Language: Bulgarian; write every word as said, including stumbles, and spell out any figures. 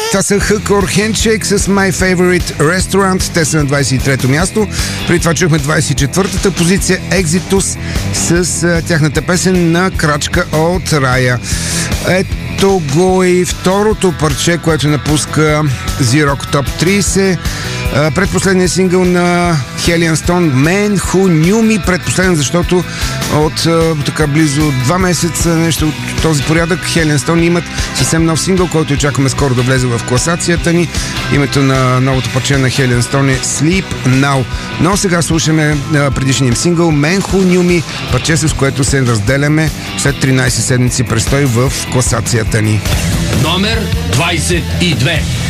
Това са Hardcore Handshake с My Favorite Restaurant. Те са на двадесет и трето място. При това чухме двадесет и четвъртата позиция Exitus с а, тяхната песен На крачка от рая. Ето го и второто парче, което напуска Z-Rock Top тридесет. Предпоследният сингъл на Hellion Stone, Man Who Knew Me. Предпоследен, защото от така близо два месеца, нещо от този порядък, Hellion Stone имат съвсем нов сингъл, който очакваме скоро да влезе в класацията ни. Името на новото парче на Hellion Stone е Sleep Now. Но сега слушаме предишния сингъл Man Who Knew Me, парче, с което се разделяме след тринадесет седмици престой в класацията ни. Номер двадесет и две.